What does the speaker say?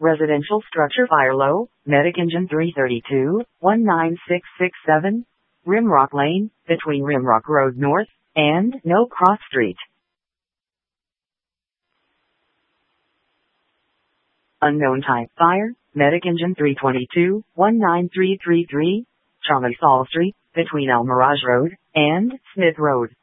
Residential structure fire low, medic engine 332, 19667, Rimrock Lane, between Rimrock Road North and No Cross Street. Unknown type fire, medic engine 322, 19333, Charlie Fall Street, between El Mirage Road and Smith Road.